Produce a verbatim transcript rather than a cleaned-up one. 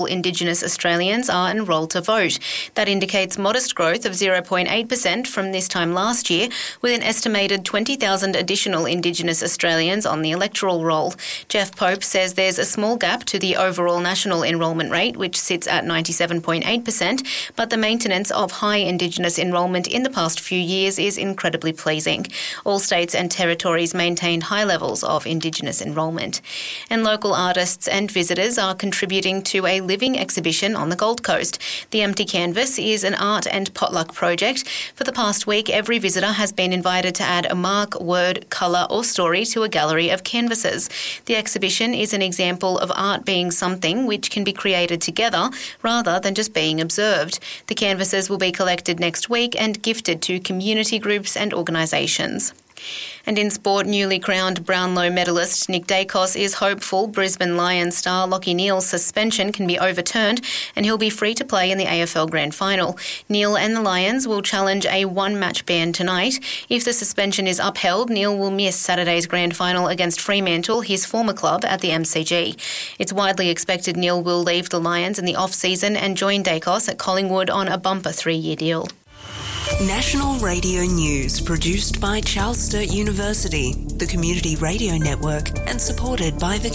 Indigenous Australians are enrolled to vote. That indicates modest growth of zero point eight percent from this time last year, with an estimated twenty thousand additional Indigenous Australians on the electoral roll. Jeff Pope says there's a small gap to the overall national enrolment rate, which sits at ninety-seven point eight percent, but the maintenance of high Indigenous enrolment in the past few years is incredibly pleasing. All states and territories maintained high levels of Indigenous enrolment. And local artists and visitors are contributing to a living exhibition on the Gold Coast. The Empty Canvas is an art and potluck project. For the past week, every visitor has been invited to add a mark, word, colour or story to a gallery of canvases. The exhibition is an example of art being something which can be created together rather than just being observed. The canvases will be collected next week and gifted to community groups and organisations. And in sport, newly crowned Brownlow medalist Nick Daicos is hopeful Brisbane Lions star Lachie Neale's suspension can be overturned and he'll be free to play in the A F L Grand Final. Neale and the Lions will challenge a one-match ban tonight. If the suspension is upheld, Neale will miss Saturday's Grand Final against Fremantle, his former club, at the M C G. It's widely expected Neale will leave the Lions in the off-season and join Daicos at Collingwood on a bumper three-year deal. National Radio News, produced by Charles Sturt University, the Community Radio Network, and supported by the